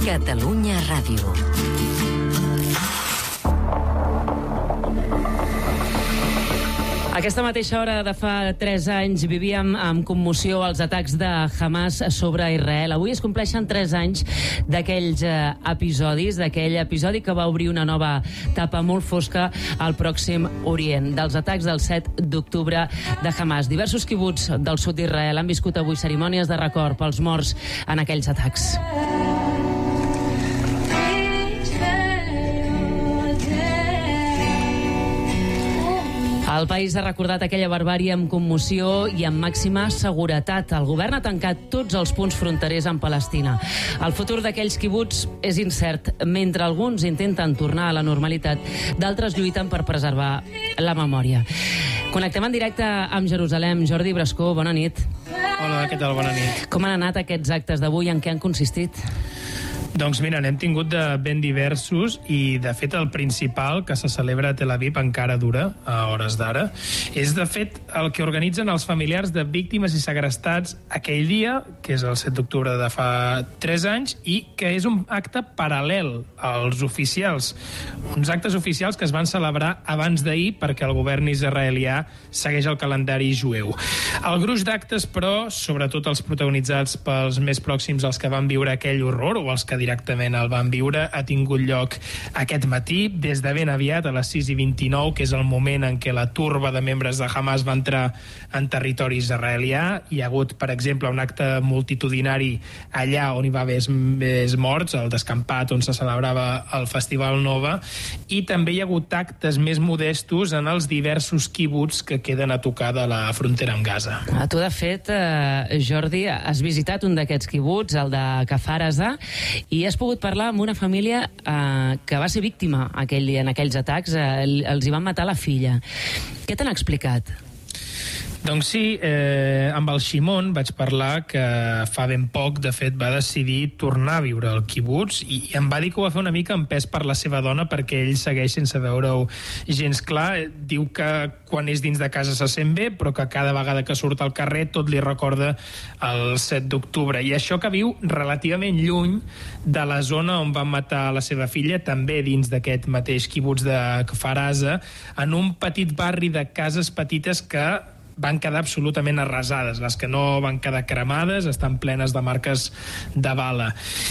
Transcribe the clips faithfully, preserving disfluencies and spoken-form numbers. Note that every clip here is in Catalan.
Catalunya Ràdio. Aquesta mateixa hora de fa tres anys vivíem amb commoció els atacs de Hamas sobre Israel. Avui es compleixen tres anys d'aquells eh, episodis, d'aquell episodi que va obrir una nova etapa molt fosca al Pròxim Orient, dels atacs del set d'octubre de Hamas. Diversos quibuts del sud d'Israel han viscut avui cerimònies de record pels morts en aquells atacs. El país ha recordat aquella barbàrie amb commoció i amb màxima seguretat. El govern ha tancat tots els punts fronterers amb Palestina. El futur d'aquells quibuts és incert. Mentre alguns intenten tornar a la normalitat, d'altres lluiten per preservar la memòria. Connectem en directe amb Jerusalem. Jordi Brascó, bona nit. Hola, què tal? Bona nit. Com han anat aquests actes d'avui? En què han consistit? Doncs mira, n'hem tingut de ben diversos i de fet el principal que se celebra a Tel Aviv encara dura a hores d'ara. És de fet el que organitzen els familiars de víctimes i segrestats aquell dia, que és el set d'octubre de fa tres anys, i que és un acte paral·lel als oficials. Uns actes oficials que es van celebrar abans d'ahir perquè el govern israelià segueix el calendari jueu. El gruix d'actes, però, sobretot els protagonitzats pels més pròxims als que van viure aquell horror o els que directament el van viure, ha tingut lloc aquest matí, des de ben aviat a les sis i vint-i-nou, que és el moment en què la turba de membres de Hamas va entrar en territori israelià. Hi ha hagut, per exemple, un acte multitudinari allà on hi va haver més morts, el descampat on se celebrava el Festival Nova, i també hi ha hagut actes més modestos en els diversos quibuts que queden a tocar de la frontera amb Gaza. A tu, de fet, eh, Jordi, has visitat un d'aquests quibuts, el de Kfar Aza, i has pogut parlar amb una família eh, que va ser víctima aquell dia, en aquells atacs. Eh, els hi van matar la filla. Què t'han explicat? Doncs sí, eh, amb el Shimon vaig parlar que fa ben poc, de fet, va decidir tornar a viure al quibuts i em va dir que ho va fer una mica empès per la seva dona perquè ell segueix sense veure-ho gens clar. Diu que quan és dins de casa se sent bé, però que cada vegada que surt al carrer tot li recorda el set d'octubre. I això que viu relativament lluny de la zona on van matar la seva filla, també dins d'aquest mateix quibuts de Kfar Aza, en un petit barri de cases petites que van quedar absolutament arrasades. Les que no van quedar cremades estan plenes de marques de bala.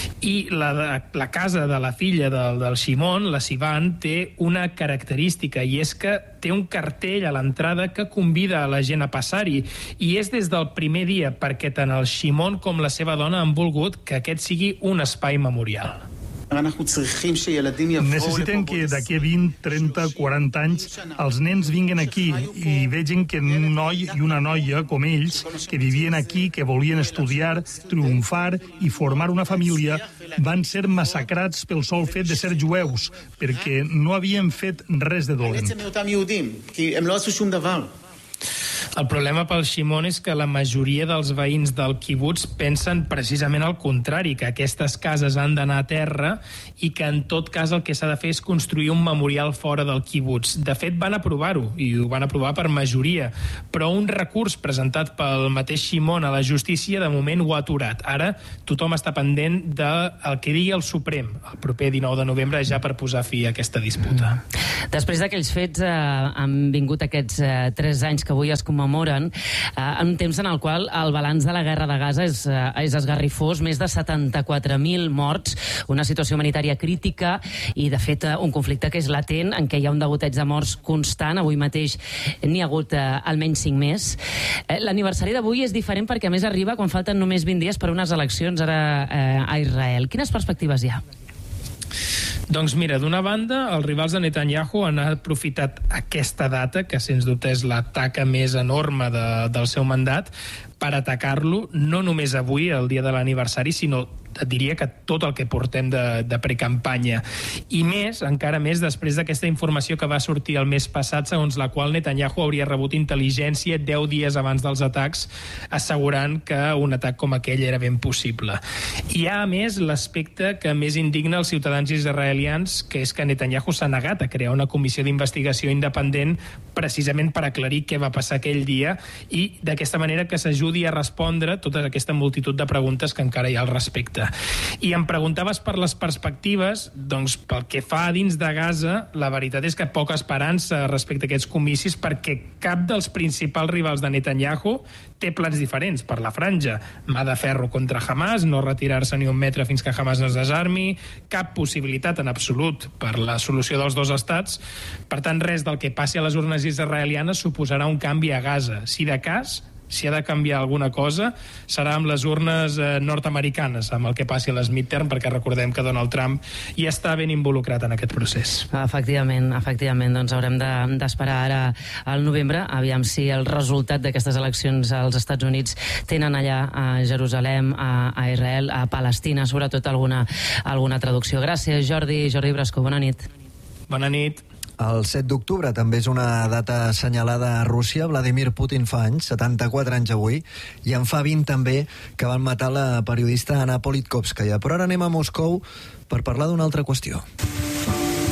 I la, la casa de la filla del, del Shimon, la Sivan, té una característica, i és que té un cartell a l'entrada que convida a la gent a passar-hi, i és des del primer dia, perquè tant el Shimon com la seva dona han volgut que aquest sigui un espai memorial. Necessitem que d'aquí a vint, trenta, quaranta anys els nens vinguen aquí i vegin que un noi i una noia com ells, que vivien aquí, que volien estudiar, triomfar i formar una família, van ser massacrats pel sol fet de ser jueus, perquè no havien fet res de dolent. El problema pel Shimon és que la majoria dels veïns del quibuts pensen precisament al contrari, que aquestes cases han d'anar a terra i que en tot cas el que s'ha de fer és construir un memorial fora del quibuts. De fet, van aprovar-ho, i ho van aprovar per majoria, però un recurs presentat pel mateix Shimon a la justícia de moment ho ha aturat. Ara tothom està pendent del que digui el Suprem el proper dinou de novembre ja per posar fi a aquesta disputa. Després d'aquells fets eh, han vingut aquests eh, tres anys que avui es commemoren, eh, en un temps en el qual el balanç de la guerra de Gaza és, eh, és esgarrifós, més de setanta-quatre mil morts, una situació humanitària crítica i, de fet, eh, un conflicte que és latent, en què hi ha un degoteig de morts constant. Avui mateix n'hi ha hagut eh, almenys cinc més. Eh, L'aniversari d'avui és diferent perquè, a més, arriba quan falten només vint dies per unes eleccions ara eh, a Israel. Quines perspectives hi ha? Doncs mira, d'una banda, els rivals de Netanyahu han aprofitat aquesta data, que sens dubte és la taca més enorme de, del seu mandat, per atacar-lo, no només avui, el dia de l'aniversari, sinó et diria que tot el que portem de, de precampanya. I més, encara més, després d'aquesta informació que va sortir el mes passat, segons la qual Netanyahu hauria rebut intel·ligència deu dies abans dels atacs, assegurant que un atac com aquell era ben possible. Hi ha, a més, l'aspecte que més indigna els ciutadans israelians, que és que Netanyahu s'ha negat a crear una comissió d'investigació independent precisament per aclarir què va passar aquell dia i d'aquesta manera que s'ajudi podia respondre tota aquesta multitud de preguntes que encara hi ha al respecte. I em preguntaves per les perspectives, doncs pel que fa a dins de Gaza, la veritat és que poca esperança respecte a aquests comicis, perquè cap dels principals rivals de Netanyahu té plans diferents per la franja. Mà de ferro contra Hamas, no retirar-se ni un metre fins que Hamas no es desarmi, cap possibilitat en absolut per la solució dels dos estats. Per tant, res del que passi a les urnes israelianes suposarà un canvi a Gaza. Si de cas, si ha de canviar alguna cosa, serà amb les urnes eh, nord-americanes, amb el que passi a les midterm, perquè recordem que Donald Trump hi està ben involucrat en aquest procés. Efectivament, efectivament, doncs haurem d'esperar de, ara al novembre, aviam si el resultat d'aquestes eleccions als Estats Units tenen allà a Jerusalem, a, a Israel, a Palestina, sobretot alguna, alguna traducció. Gràcies, Jordi, Jordi Brasco, bona nit. Bona nit. El set d'octubre també és una data assenyalada a Rússia. Vladimir Putin fa anys, setanta-quatre anys avui, i en fa vint també que van matar la periodista Anna Politkovskaya. Però ara anem a Moscou per parlar d'una altra qüestió.